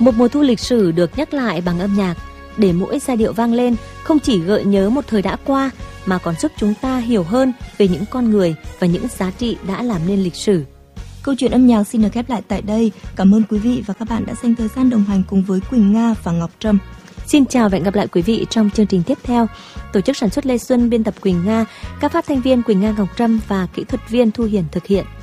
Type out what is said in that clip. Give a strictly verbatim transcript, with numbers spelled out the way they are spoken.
Một mùa thu lịch sử được nhắc lại bằng âm nhạc, để mỗi giai điệu vang lên không chỉ gợi nhớ một thời đã qua mà còn giúp chúng ta hiểu hơn về những con người và những giá trị đã làm nên lịch sử. Câu chuyện âm nhạc xin được khép lại tại đây. Cảm ơn quý vị và các bạn đã dành thời gian đồng hành cùng với Quỳnh Nga và Ngọc Trâm. Xin chào và hẹn gặp lại quý vị trong chương trình tiếp theo. Tổ chức sản xuất Lê Xuân, biên tập Quỳnh Nga, các phát thanh viên Quỳnh Nga, Ngọc Trâm và kỹ thuật viên Thu Hiền thực hiện.